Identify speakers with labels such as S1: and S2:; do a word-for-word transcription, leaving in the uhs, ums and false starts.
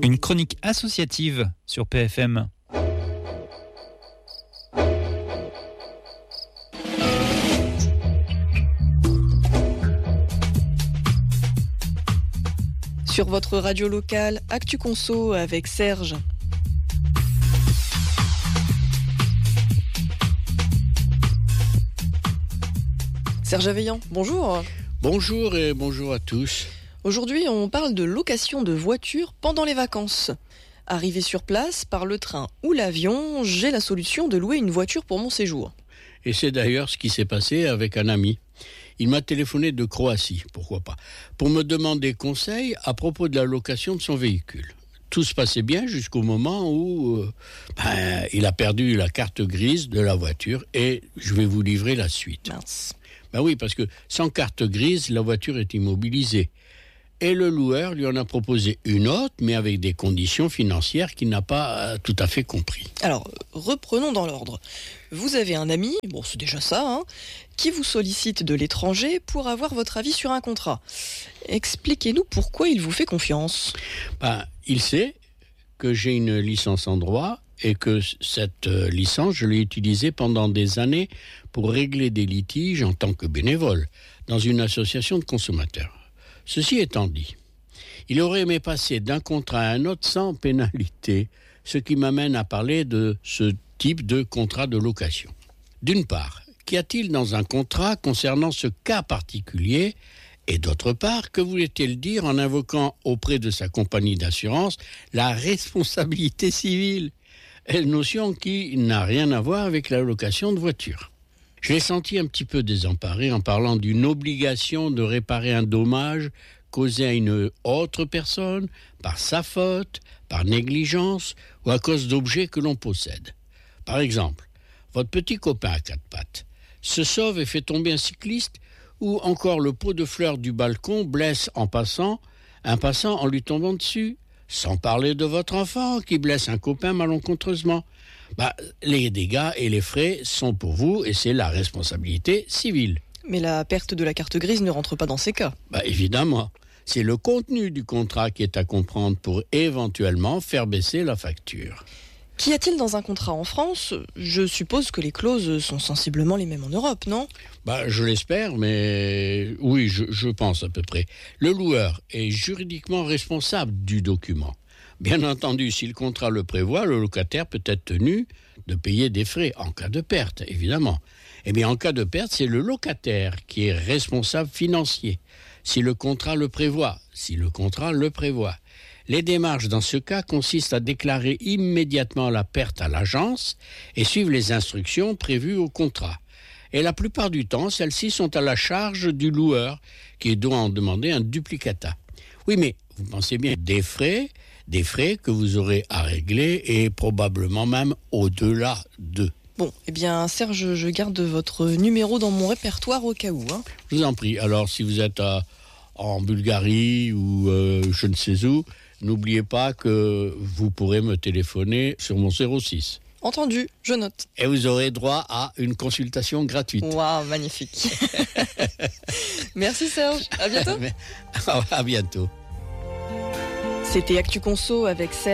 S1: Une chronique associative sur P F M.
S2: Sur votre radio locale, Actu Conso avec Serge. Serge Aveillant, bonjour.
S3: Bonjour et bonjour à tous.
S2: Aujourd'hui, on parle de location de voitures pendant les vacances. Arrivé sur place par le train ou l'avion, j'ai la solution de louer une voiture pour mon séjour.
S3: Et c'est d'ailleurs ce qui s'est passé avec un ami. Il m'a téléphoné de Croatie, pourquoi pas, pour me demander conseil à propos de la location de son véhicule. Tout se passait bien jusqu'au moment où euh, ben, il a perdu la carte grise de la voiture et je vais vous livrer la suite.
S2: Mince.
S3: Ben oui, parce que sans carte grise, la voiture est immobilisée. Et le loueur lui en a proposé une autre, mais avec des conditions financières qu'il n'a pas euh, tout à fait compris.
S2: Alors, reprenons dans l'ordre. Vous avez un ami, bon c'est déjà ça, hein, qui vous sollicite de l'étranger pour avoir votre avis sur un contrat. Expliquez-nous pourquoi il vous fait confiance.
S3: Ben, il sait que j'ai une licence en droit et que cette euh, licence, je l'ai utilisée pendant des années pour régler des litiges en tant que bénévole dans une association de consommateurs. Ceci étant dit, il aurait aimé passer d'un contrat à un autre sans pénalité, ce qui m'amène à parler de ce type de contrat de location. D'une part, qu'y a-t-il dans un contrat concernant ce cas particulier ? Et d'autre part, que voulait-il dire en invoquant auprès de sa compagnie d'assurance la responsabilité civile ? Une notion qui n'a rien à voir avec la location de voiture. Je l'ai senti un petit peu désemparé en parlant d'une obligation de réparer un dommage causé à une autre personne par sa faute, par négligence ou à cause d'objets que l'on possède. Par exemple, votre petit copain à quatre pattes se sauve et fait tomber un cycliste ou encore le pot de fleurs du balcon blesse en passant un passant en lui tombant dessus, sans parler de votre enfant qui blesse un copain malencontreusement. Bah, les dégâts et les frais sont pour vous et c'est la responsabilité civile.
S2: Mais la perte de la carte grise ne rentre pas dans ces cas.
S3: Bah, évidemment, c'est le contenu du contrat qui est à comprendre pour éventuellement faire baisser la facture.
S2: Qu'y a-t-il dans un contrat en France ? Je suppose que les clauses sont sensiblement les mêmes en Europe, non ?
S3: Bah, je l'espère, mais oui, je, je pense à peu près. Le loueur est juridiquement responsable du document. Bien entendu, si le contrat le prévoit, le locataire peut être tenu de payer des frais en cas de perte, évidemment. Eh bien, en cas de perte, c'est le locataire qui est responsable financier. Si le contrat le prévoit, si le contrat le prévoit. Les démarches dans ce cas consistent à déclarer immédiatement la perte à l'agence et suivre les instructions prévues au contrat. Et la plupart du temps, celles-ci sont à la charge du loueur qui doit en demander un duplicata. Oui, mais vous pensez bien des frais, des frais que vous aurez à régler et probablement même au-delà d'eux.
S2: Bon, eh bien Serge, je garde votre numéro dans mon répertoire au cas où. Hein.
S3: Je vous en prie. Alors, si vous êtes à, en Bulgarie ou euh, je ne sais où, n'oubliez pas que vous pourrez me téléphoner sur mon zéro six.
S2: Entendu, je note.
S3: Et vous aurez droit à une consultation gratuite.
S2: Waouh, magnifique. Merci Serge, à bientôt.
S3: À bientôt.
S2: C'était Actu Conso avec Serge.